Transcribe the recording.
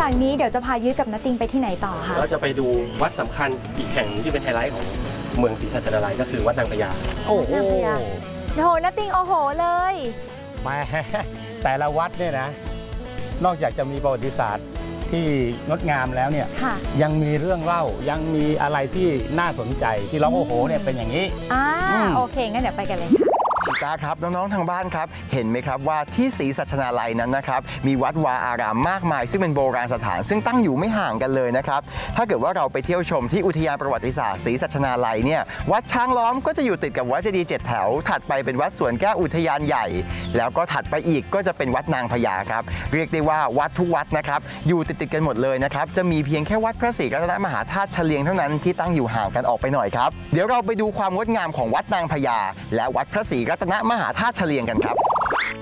จากนี้เดี๋ยวจะพายุ้ยกับณติงไปที่ไหนต่อคะเราจะไปดูวัดสำคัญอีกแห่งที่เป็นไฮไลท์ของเมืองศรีสัชนาลัยก็คือวัดนางพญาโอ้โหโหณติงโอ้โหเลยแม่แต่ละวัดเนี่ยนะนอกจากจะมีประวัติศาสตร์ที่งดงามแล้วเนี่ยยังมีเรื่องเล่ายังมีอะไรที่น่าสนใจที่ร้องโอ้โหเนี่ยเป็นอย่างนี้โอเคงั้นเดี๋ยวไปกันเลยค่ะชิต้าครับน้องๆทางบ้านครับเห็นไหมครับว่าที่ศรีสัชนาลัยนั้นนะครับมีวัดวาอารามมากมายซึ่งเป็นโบราณสถานซึ่งตั้งอยู่ไม่ห่างกันเลยนะครับถ้าเกิดว่าเราไปเที่ยวชมที่อุทยานประวัติศาสตร์ศรีสัชนาลัยเนี่ยวัดช้างล้อมก็จะอยู่ติดกับวัดเจดีย์7แถวถัดไปเป็นวัดสวนแก้วอุทยานใหญ่แล้วก็ถัดไปอีกก็จะเป็นวัดนางพญาครับเรียกได้ว่าวัดทุกวัดนะครับอยู่ติดกันหมดเลยนะครับจะมีเพียงแค่วัดพระศรีรัตนมหาธาตุเฉลียงเท่านั้นที่ตั้งอยู่ห่างกันออกไปหน่อยครับเดี๋ยวเราไปดูความงดงามของวัดนางพญาและวัดพระศรีรัตนมหาธาตุเฉลียงกันครับ